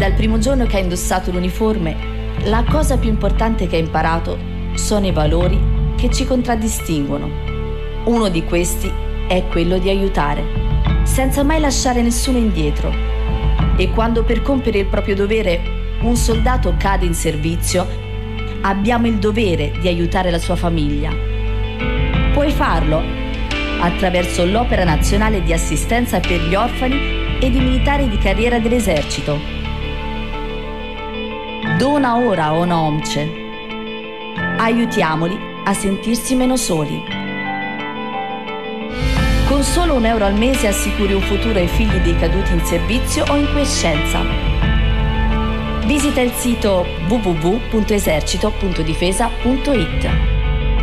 Dal primo giorno che ha indossato l'uniforme, la cosa più importante che ha imparato sono i valori che ci contraddistinguono. Uno di questi è quello di aiutare, senza mai lasciare nessuno indietro. E quando per compiere il proprio dovere un soldato cade in servizio, abbiamo il dovere di aiutare la sua famiglia. Puoi farlo attraverso l'Opera Nazionale di Assistenza per gli Orfani ed i Militari di Carriera dell'Esercito. Dona ora una ONCE. Aiutiamoli a sentirsi meno soli. Con solo €1 al mese assicuri un futuro ai figli dei caduti in servizio o in quiescenza. Visita il sito www.esercito.difesa.it.